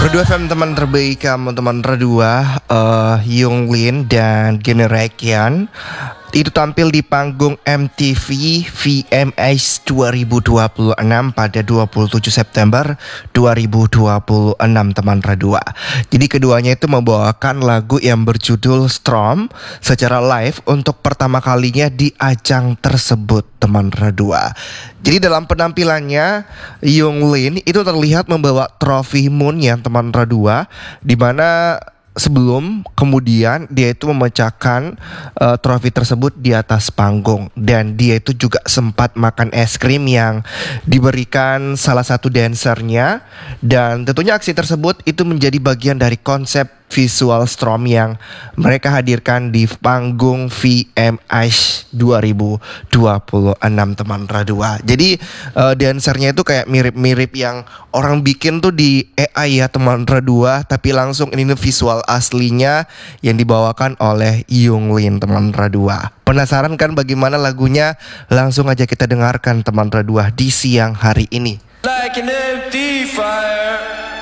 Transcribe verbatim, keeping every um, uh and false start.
Redua F M, teman terbaik kamu, teman Redua, uh, Yonglin dan Generakian itu tampil di panggung M T V V M As dua ribu dua puluh enam pada dua puluh tujuh September dua ribu dua puluh enam, teman Redua. Jadi keduanya itu membawakan lagu yang berjudul Storm secara live untuk pertama kalinya di ajang tersebut, teman Redua. Jadi dalam penampilannya Yonglin itu terlihat membawa trofi Moon yang teman Redua, di mana sebelum kemudian dia itu memecahkan uh, trofi tersebut di atas panggung, dan dia itu juga sempat makan es krim yang diberikan salah satu dancernya, dan tentunya aksi tersebut itu menjadi bagian dari konsep visual Storm yang mereka hadirkan di panggung V M As dua ribu dua puluh enam, teman Redua. Jadi uh, dancernya itu kayak mirip-mirip yang orang bikin tuh di A I ya, teman Redua, tapi langsung ini visual aslinya yang dibawakan oleh Yonglin, teman Redua. Penasaran kan bagaimana lagunya? Langsung aja kita dengarkan, teman Redua, di siang hari ini. Like an empty fire.